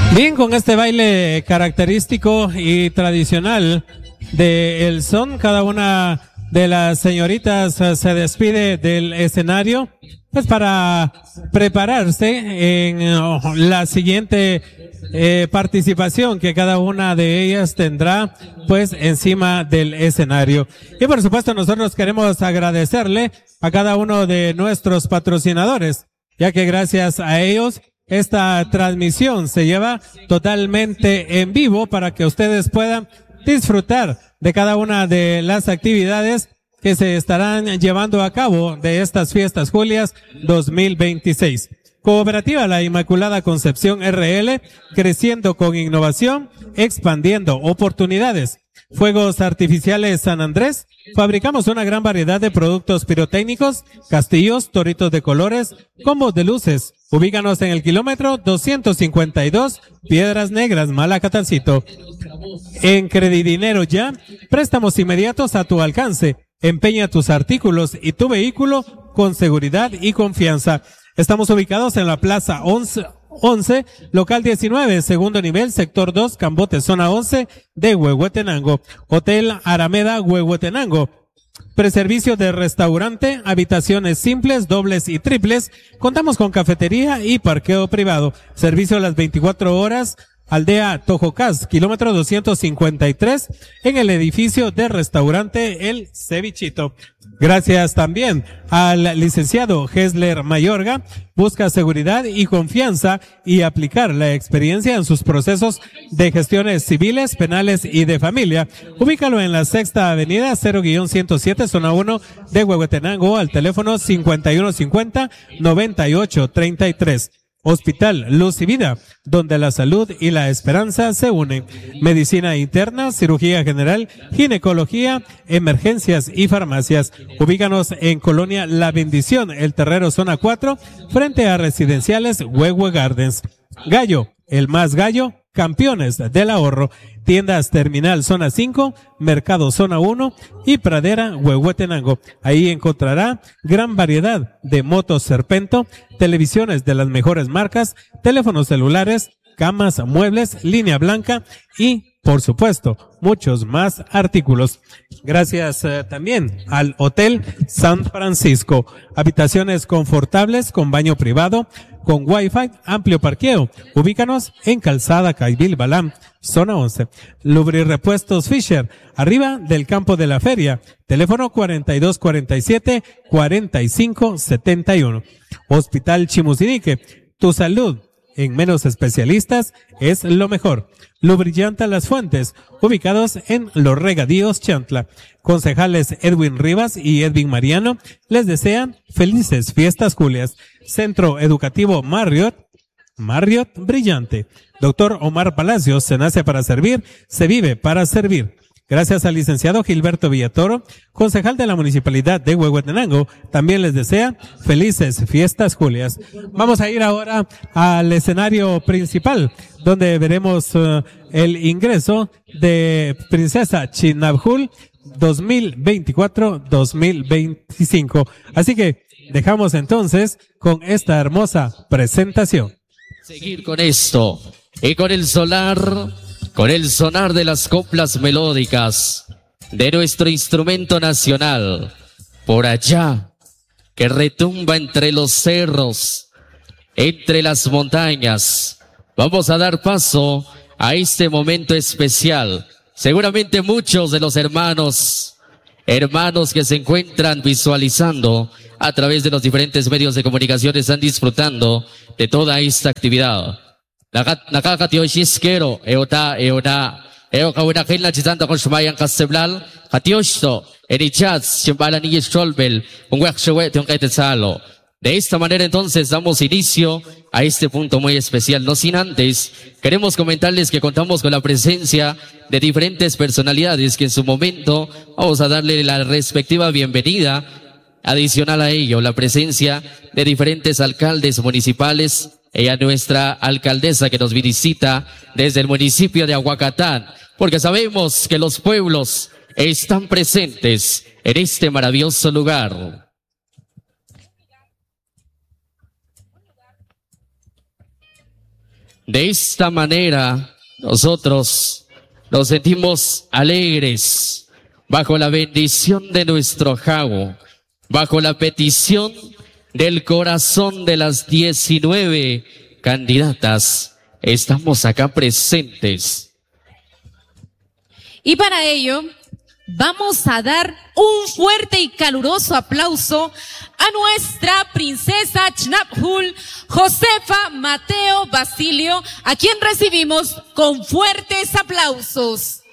Bien, con este baile característico y tradicional del son, cada una de las señoritas se despide del escenario, pues para prepararse en la siguiente participación que cada una de ellas tendrá pues encima del escenario. Y por supuesto nosotros queremos agradecerle a cada uno de nuestros patrocinadores, ya que gracias a ellos esta transmisión se lleva totalmente en vivo para que ustedes puedan disfrutar de cada una de las actividades que se estarán llevando a cabo de estas fiestas Julias 2026. Cooperativa La Inmaculada Concepción RL, creciendo con innovación, expandiendo oportunidades. Fuegos Artificiales San Andrés, fabricamos una gran variedad de productos pirotécnicos, castillos, toritos de colores, combos de luces. Ubícanos en el kilómetro 252, Piedras Negras, Malacatancito. En Credidinero Ya, préstamos inmediatos a tu alcance. Empeña tus artículos y tu vehículo con seguridad y confianza. Estamos ubicados en la Plaza 11, local 19, segundo nivel, sector 2, Cambote, zona 11 de Huehuetenango. Hotel Arameda, Huehuetenango. Preservicio de restaurante, habitaciones simples, dobles y triples. Contamos con cafetería y parqueo privado. Servicio a las 24 horas. Aldea Tojocás, kilómetro 253, en el edificio de restaurante El Cevichito. Gracias también al licenciado Hesler Mayorga. Busca seguridad y confianza y aplicar la experiencia en sus procesos de gestiones civiles, penales y de familia. Ubícalo en la Sexta Avenida 0-107, zona 1 de Huehuetenango, al teléfono 5150-9833. Hospital Luz y Vida, donde la salud y la esperanza se unen. Medicina interna, cirugía general, ginecología, emergencias y farmacias. Ubícanos en Colonia La Bendición, El Terrero, zona 4, frente a Residenciales Huehue Gardens. Gallo, el más gallo, campeones del ahorro. Tiendas Terminal Zona 5, Mercado Zona 1 y Pradera Huehuetenango. Ahí encontrará gran variedad de motos Serpento, televisiones de las mejores marcas, teléfonos celulares, camas, muebles, línea blanca y, por supuesto, muchos más artículos. Gracias también al Hotel San Francisco. Habitaciones confortables con baño privado, con Wi-Fi, amplio parqueo. Ubícanos en Calzada Caibil Balam, zona 11. Lubrirepuestos Fisher, arriba del campo de la feria. Teléfono 4247-4571. Hospital Chimusinique, tu salud en menos especialistas es lo mejor. Lubrillanta Las Fuentes, ubicados en Los Regadíos, Chantla. Concejales Edwin Rivas y Edwin Mariano les desean felices fiestas Julias. Centro Educativo Marriott brillante. Doctor Omar Palacios, se nace para servir, se vive para servir. Gracias al licenciado Gilberto Villatoro, concejal de la Municipalidad de Huehuetenango, también les desea felices fiestas Julias. Vamos a ir ahora al escenario principal, donde veremos el ingreso de Princesa Chinabjul 2024-2025. Así que dejamos entonces con esta hermosa presentación. Seguir con esto y con el sonar de las coplas melódicas de nuestro instrumento nacional, por allá, que retumba entre los cerros, entre las montañas. Vamos a dar paso a este momento especial. Seguramente muchos de los hermanos que se encuentran visualizando a través de los diferentes medios de comunicación están disfrutando de toda esta actividad. Nakakatiyoshiskero, eota, kawinakil chisando con sumayang kaseblal, katiyosho, erichats, chimbala ni stolbel, un huaxewe, tionkaitesalo. De esta manera entonces damos inicio a este punto muy especial. No sin antes, queremos comentarles que contamos con la presencia de diferentes personalidades que en su momento vamos a darle la respectiva bienvenida. Adicional a ello, la presencia de diferentes alcaldes municipales y a nuestra alcaldesa que nos visita desde el municipio de Aguacatán, porque sabemos que los pueblos están presentes en este maravilloso lugar. De esta manera, nosotros nos sentimos alegres bajo la bendición de nuestro Jabo, bajo la petición del corazón de las 19 candidatas. Estamos acá presentes. Y para ello, vamos a dar un fuerte y caluroso aplauso a nuestra princesa Chnabhul, Josefa Mateo Basilio, a quien recibimos con fuertes aplausos.